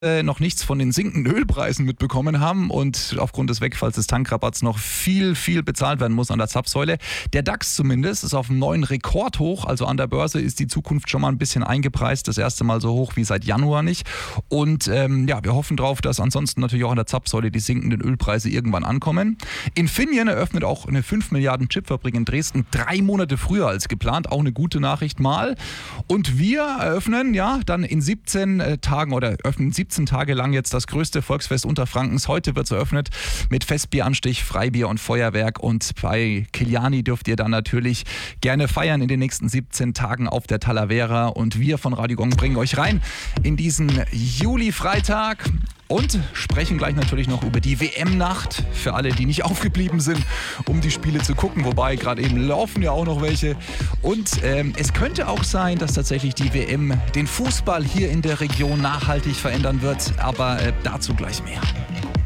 noch nichts von den sinkenden Ölpreisen mitbekommen haben und aufgrund des Wegfalls des Tankrabatts noch viel bezahlt werden muss an der Zapfsäule. Der DAX zumindest ist auf einem neuen Rekordhoch, also an der Börse ist die Zukunft schon mal ein bisschen eingepreist, das erste Mal so hoch wie seit Januar nicht. Und wir hoffen drauf, dass ansonsten natürlich auch an der Zapfsäule die sinkenden Ölpreise irgendwann ankommen. Infineon eröffnet auch eine 5 Milliarden Chipfabrik in Dresden 3 Monate früher als geplant, auch eine gute Nachricht mal. Und wir eröffnen dann in 17 Tagen oder öffnen 17 Tage lang jetzt das größte Volksfest Unterfrankens. Heute wird es eröffnet mit Festbieranstich, Freibier und Feuerwerk. Und bei Kiliani dürft ihr dann natürlich gerne feiern in den nächsten 17 Tagen auf der Talavera. Und wir von Radio Gong bringen euch rein in diesen Juli-Freitag. Und sprechen gleich natürlich noch über die WM-Nacht für alle, die nicht aufgeblieben sind, um die Spiele zu gucken. Wobei gerade eben laufen ja auch noch welche. Und es könnte auch sein, dass tatsächlich die WM den Fußball hier in der Region nachhaltig verändern wird. Aber dazu gleich mehr.